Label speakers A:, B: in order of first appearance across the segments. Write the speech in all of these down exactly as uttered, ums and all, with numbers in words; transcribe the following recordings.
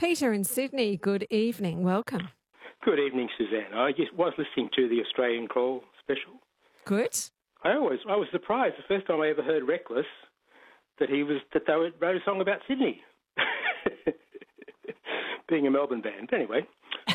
A: Peter in Sydney, good evening. Welcome.
B: Good evening, Suzanne. I just was listening to the Australian Call special.
A: Good.
B: I always, I was surprised the first time I ever heard Reckless that he was that they wrote a song about Sydney, being a Melbourne band. But anyway.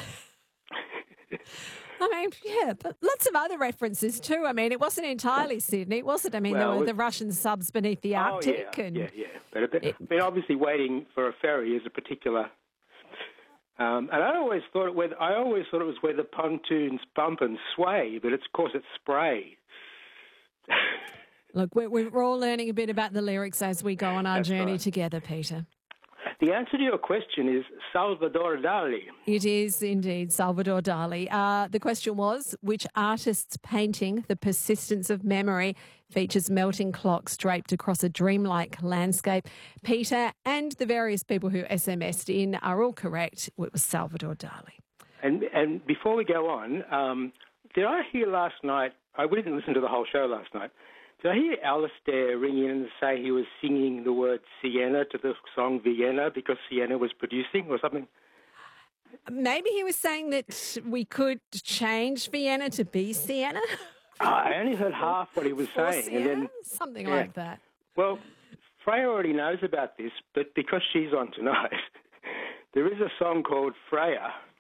A: I mean, yeah, but lots of other references too. I mean, it wasn't entirely Sydney, was it? I mean,
B: Well,
A: there were
B: it-
A: the Russian subs beneath the Arctic.
B: Oh, yeah,
A: and
B: yeah, yeah. But, but I mean, obviously waiting for a ferry is a particular... Um, and I always thought it where I always thought it was where the pontoons bump and sway, but it's of course it's spray.
A: Look, we're, we're all learning a bit about the lyrics as we go on our
B: That's
A: journey
B: right.
A: together, Peter.
B: The answer to your question is Salvador Dali.
A: It is indeed Salvador Dali. Uh, the question was, which artist's painting, The Persistence of Memory, features melting clocks draped across a dreamlike landscape? Peter and the various people who S M S'd in are all correct. It was Salvador Dali.
B: And and before we go on, um, did I hear last night, I didn't listen to the whole show last night, did I hear Alistair ring in and say he was singing the word Sienna to the song Vienna because Sienna was producing or something?
A: Maybe he was saying that we could change Vienna to be Sienna?
B: I only heard half what he was
A: Or
B: saying.
A: Sienna?
B: And then,
A: Something
B: yeah.
A: like that.
B: Well, Freya already knows about this, but because she's on tonight, there is a song called Freya